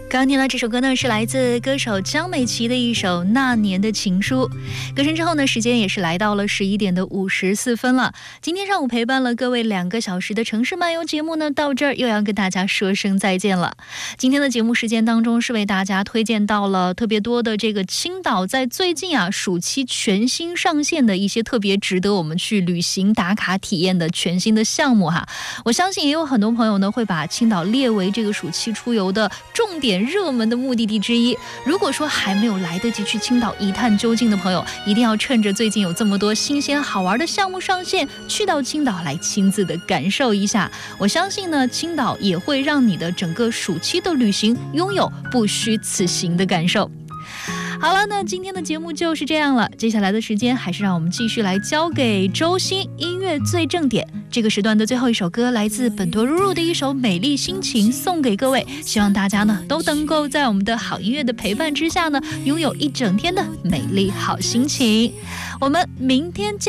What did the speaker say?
刚听到这首歌呢，是来自歌手江美琪的一首《那年的情书》。歌声之后呢，时间也是来到了11点的54分了。今天上午陪伴了各位2个小时的城市漫游节目呢，到这儿又要跟大家说声再见了。今天的节目时间当中，是为大家推荐到了特别多的这个青岛在最近暑期全新上线的一些特别值得我们去旅行打卡体验的全新的项目哈。我相信也有很多朋友呢会把青岛列为这个暑期出游的重点热门的目的地之一。如果说还没有来得及去青岛一探究竟的朋友，一定要趁着最近有这么多新鲜好玩的项目上线，去到青岛来亲自的感受一下。我相信呢，青岛也会让你的整个暑期的旅行拥有不虚此行的感受。好了，那今天的节目就是这样了。接下来的时间，还是让我们继续来交给周星音乐最正点。这个时段的最后一首歌，来自本多入入的一首《美丽心情》，送给各位。希望大家呢都能够在我们的好音乐的陪伴之下呢，拥有一整天的美丽好心情。我们明天见。